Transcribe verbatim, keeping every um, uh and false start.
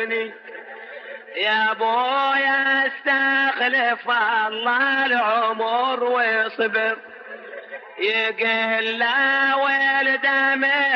يخلفني يا ابويا استخلف الله العمر ويصبر يقل لا ولد من